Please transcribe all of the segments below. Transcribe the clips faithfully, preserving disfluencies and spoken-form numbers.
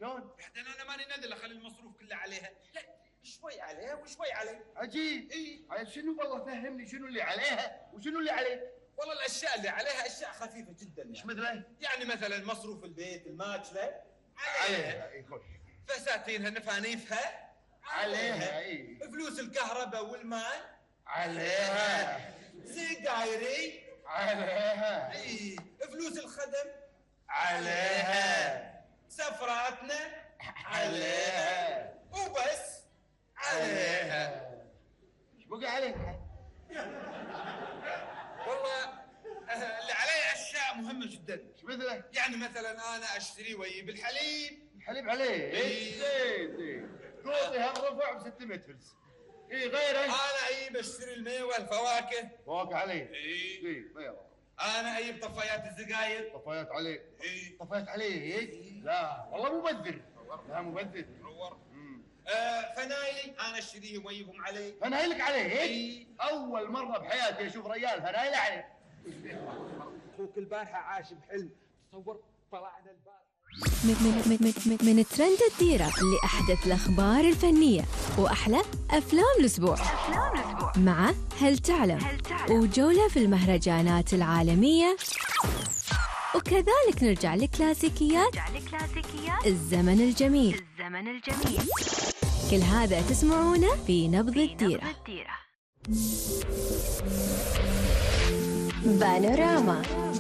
شلون؟ بعدين انا ماني نادل اخلي المصروف كله عليها، لا شوي عليها وشوي علي. عجيب. اي عيل شنو والله فهمني شنو اللي عليها وشنو اللي عليه؟ والله الاشياء اللي عليها اشياء خفيفه جدا يعني. ايش مثله؟ يعني مثلا مصروف البيت، الماكله عليها. اي خش. فساتينها، نفانيفها عليها. اي فلوس الكهرباء والماء عليها. سجايري عليها. اي فلوس الخدم عليها. سفراتنا عليها. وبس عليها. ايش بقى عليها؟ والله آه، اللي علي اشياء مهمه جدا. ايش مثله؟ يعني مثلا انا اشتري ويجيب الحليب. الحليب عليه. إيه. زين زين. قوطي هالرفع ب ستمية فلس. اي غيره. انا اجيب اشتري الميوه، الفواكه. فواكه عليه. اي اي بيض. انا اجيب طفايات السجاير. طفايات عليه. اي طفايات عليه. إيه؟ لا والله مبذر. لا مبذر. نور. آه فنايلي انا اشتريهم واجيبهم علي. فنايلك عليه. إيه؟ اول مره بحياتي اشوف رجال فنايل عليه. اخوك البارحه عاش بحلم، تصور طلعنا البارحه من, من, من, من, من ترند الديرة لأحدث الأخبار الفنية وأحلى أفلام الأسبوع مع هل تعلم وجولة في المهرجانات العالمية، وكذلك نرجع لكلاسيكيات الزمن الجميل. كل هذا تسمعونه في نبض الديرة. بانوراما.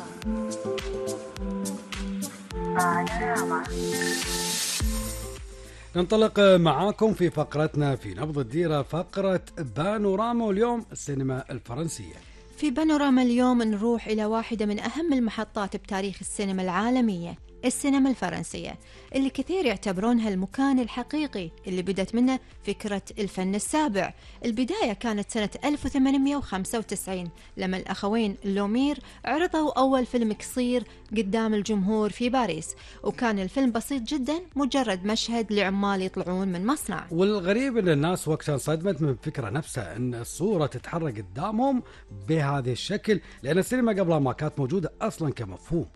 ننطلق معاكم في فقرتنا في نبض الديرة، فقرة بانوراما، واليوم السينما الفرنسية. في بانوراما اليوم نروح إلى واحدة من أهم المحطات بتاريخ السينما العالمية، السينما الفرنسية، اللي كثير يعتبرونها المكان الحقيقي اللي بدت منه فكرة الفن السابع. البداية كانت سنة ألف وثمانمئة وخمسة وتسعين لما الأخوين لومير عرضوا أول فيلم قصير قدام الجمهور في باريس، وكان الفيلم بسيط جدا، مجرد مشهد لعمال يطلعون من مصنع. والغريب أن الناس وقتها انصدمت من الفكرة نفسها، أن الصورة تتحرك قدامهم بهذا الشكل، لأن السينما قبلها ما كانت موجودة أصلا كمفهوم.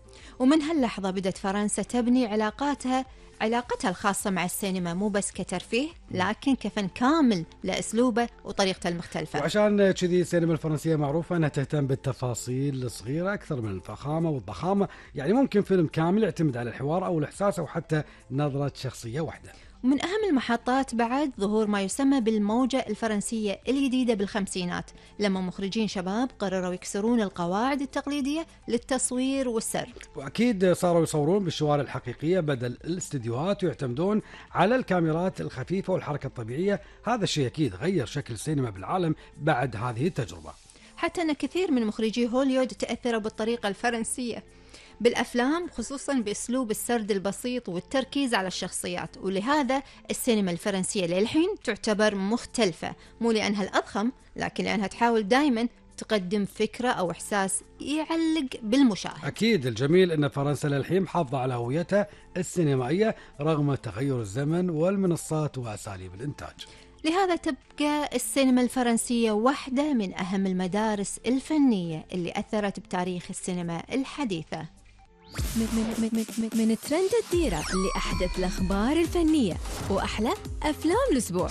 ومن هاللحظة بدأت فرنسا تبني علاقاتها علاقتها الخاصة مع السينما، مو بس كترفيه لكن كفن كامل لأسلوبه وطريقته المختلفة. وعشان كذي السينما الفرنسية معروفة أنها تهتم بالتفاصيل الصغيرة أكثر من الفخامة والضخامة. يعني ممكن فيلم كامل يعتمد على الحوار أو الإحساس أو حتى نظرة شخصية واحدة. ومن أهم المحطات بعد ظهور ما يسمى بالموجة الفرنسية الجديدة بالخمسينات، لما مخرجين شباب قرروا يكسرون القواعد التقليدية للتصوير والسرد. وأكيد صاروا يصورون بالشوارع الحقيقية بدل الاستديوهات، ويعتمدون على الكاميرات الخفيفة والحركة الطبيعية. هذا الشيء أكيد غير شكل السينما بالعالم بعد هذه التجربة. حتى أن كثير من مخرجي هوليوود تأثروا بالطريقة الفرنسية بالأفلام، خصوصا بأسلوب السرد البسيط والتركيز على الشخصيات. ولهذا السينما الفرنسية للحين تعتبر مختلفة، مو لأنها الأضخم لكن لأنها تحاول دايما تقدم فكرة أو إحساس يعلق بالمشاهد. أكيد الجميل أن فرنسا للحين محافظة على هويتها السينمائية رغم تغير الزمن والمنصات وأساليب الإنتاج. لهذا تبقى السينما الفرنسية واحدة من أهم المدارس الفنية اللي أثرت بتاريخ السينما الحديثة. من, من, من, من, من ترند الديرة لأحدث الأخبار الفنية وأحلى أفلام الأسبوع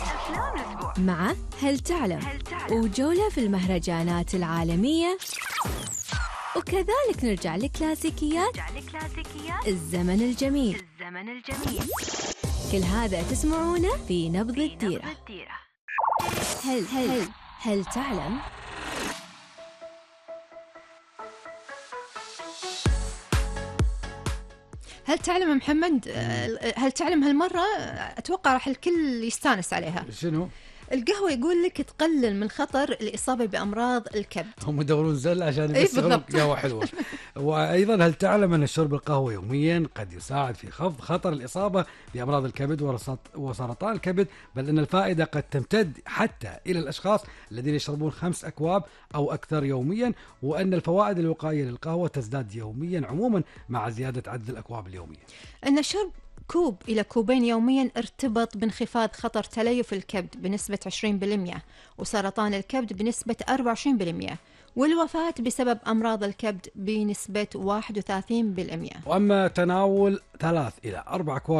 مع هل تعلم وجولة في المهرجانات العالمية، وكذلك نرجع لكلاسيكيات الزمن الجميل. كل هذا تسمعونه في نبض الديرة. هل هل هل تعلم؟ هل تعلم محمد؟ هل تعلم هالمرة أتوقع راح الكل يستانس عليها. شنو؟ القهوة يقول لك تقلل من خطر الإصابة بأمراض الكبد. هم يدورون زل عشان أي يدخلون قهوة حلوة. وأيضا هل تعلم أن شرب القهوة يوميا قد يساعد في خفض خطر الإصابة بأمراض الكبد وسرطان الكبد، بل أن الفائدة قد تمتد حتى إلى الأشخاص الذين يشربون خمس أكواب أو أكثر يوميا، وأن الفوائد الوقائية للقهوة تزداد يوميا عموما مع زيادة عدد الأكواب اليومية. أن شرب كوب إلى كوبين يوميا ارتبط بانخفاض خطر تليف الكبد بنسبة عشرين بالمئة، وسرطان الكبد بنسبة أربعة وعشرين بالمئة، والوفاة بسبب أمراض الكبد بنسبة واحد وثلاثين بالمئة. وأما تناول ثلاث إلى أربع أكواب